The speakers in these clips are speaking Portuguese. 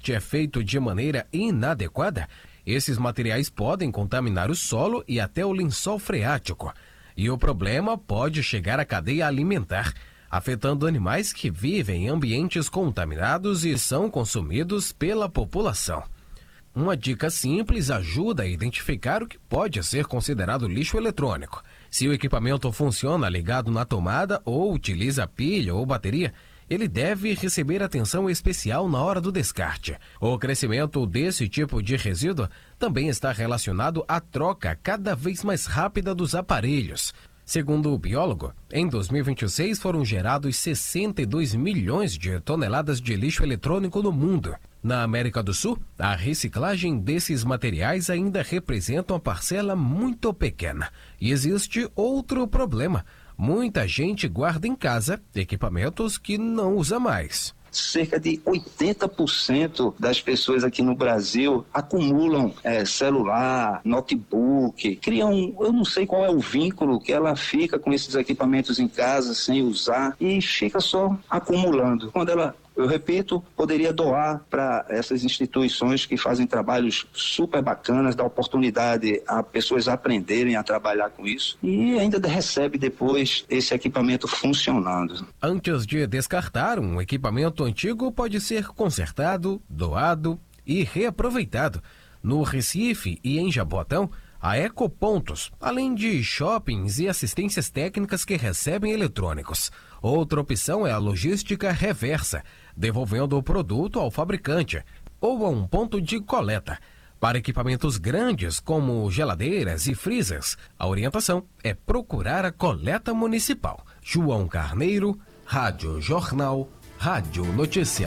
descarte é feito de maneira inadequada, esses materiais podem contaminar o solo e até o lençol freático. E o problema pode chegar à cadeia alimentar, afetando animais que vivem em ambientes contaminados e são consumidos pela população. Uma dica simples ajuda a identificar o que pode ser considerado lixo eletrônico. Se o equipamento funciona ligado na tomada ou utiliza pilha ou bateria, ele deve receber atenção especial na hora do descarte. O crescimento desse tipo de resíduo também está relacionado à troca cada vez mais rápida dos aparelhos. Segundo o biólogo, em 2026 foram gerados 62 milhões de toneladas de lixo eletrônico no mundo. Na América do Sul, a reciclagem desses materiais ainda representa uma parcela muito pequena. E existe outro problema. Muita gente guarda em casa equipamentos que não usa mais. Cerca de 80% das pessoas aqui no Brasil acumulam celular, notebook, criam, eu não sei qual é o vínculo que ela fica com esses equipamentos em casa sem usar e fica só acumulando. Quando ela, eu repito, poderia doar para essas instituições que fazem trabalhos super bacanas, dá oportunidade a pessoas aprenderem a trabalhar com isso e ainda recebe depois esse equipamento funcionando. Antes de descartar, um equipamento antigo pode ser consertado, doado e reaproveitado. No Recife e em Jaboatão, há ecopontos, além de shoppings e assistências técnicas que recebem eletrônicos. Outra opção é a logística reversa, devolvendo o produto ao fabricante ou a um ponto de coleta. Para equipamentos grandes, como geladeiras e freezers, a orientação é procurar a coleta municipal. João Carneiro, Rádio Jornal, Rádio Notícia.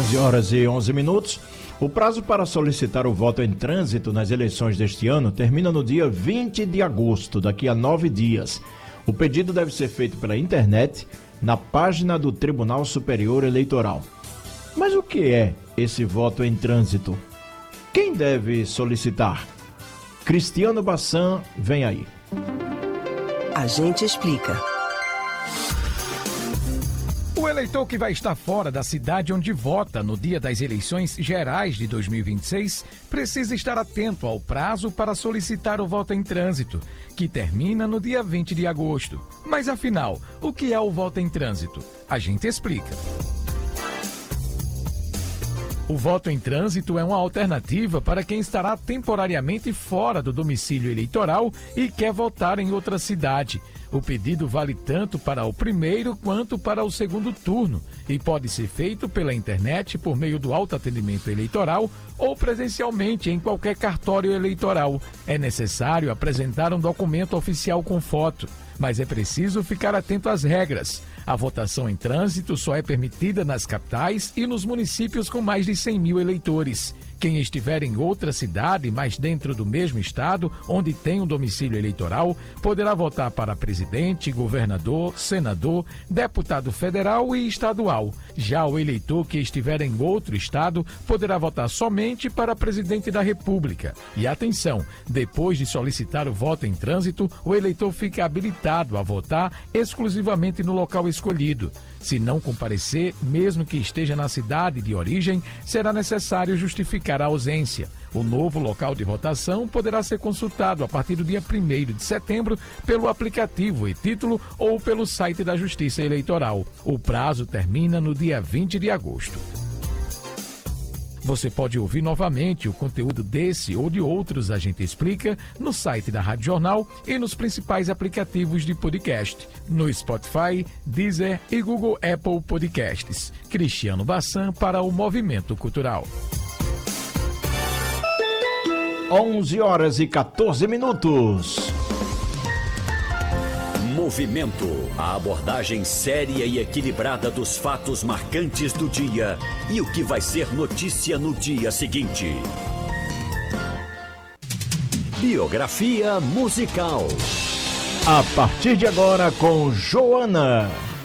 11h11. O prazo para solicitar o voto em trânsito nas eleições deste ano termina no dia 20 de agosto, daqui a 9 dias. O pedido deve ser feito pela internet, na página do Tribunal Superior Eleitoral. Mas o que é esse voto em trânsito? Quem deve solicitar? Cristiano Bassan, vem aí. A gente explica. O eleitor que vai estar fora da cidade onde vota no dia das eleições gerais de 2026 precisa estar atento ao prazo para solicitar o voto em trânsito, que termina no dia 20 de agosto. Mas afinal, o que é o voto em trânsito? A gente explica. O voto em trânsito é uma alternativa para quem estará temporariamente fora do domicílio eleitoral e quer votar em outra cidade. O pedido vale tanto para o primeiro quanto para o segundo turno e pode ser feito pela internet por meio do autoatendimento eleitoral ou presencialmente em qualquer cartório eleitoral. É necessário apresentar um documento oficial com foto, mas é preciso ficar atento às regras. A votação em trânsito só é permitida nas capitais e nos municípios com mais de 100 mil eleitores. Quem estiver em outra cidade, mas dentro do mesmo estado, onde tem um domicílio eleitoral, poderá votar para presidente, governador, senador, deputado federal e estadual. Já o eleitor que estiver em outro estado poderá votar somente para presidente da República. E atenção, depois de solicitar o voto em trânsito, o eleitor fica habilitado a votar exclusivamente no local escolhido. Se não comparecer, mesmo que esteja na cidade de origem, será necessário justificar a ausência. O novo local de votação poderá ser consultado a partir do dia 1º de setembro pelo aplicativo e-Título ou pelo site da Justiça Eleitoral. O prazo termina no dia 20 de agosto. Você pode ouvir novamente o conteúdo desse ou de outros A Gente Explica no site da Rádio Jornal e nos principais aplicativos de podcast, no Spotify, Deezer e Google Apple Podcasts. Cristiano Bassan para o Movimento Cultural. 11h14. Movimento. A abordagem séria e equilibrada dos fatos marcantes do dia e o que vai ser notícia no dia seguinte. Biografia musical. A partir de agora com Joana.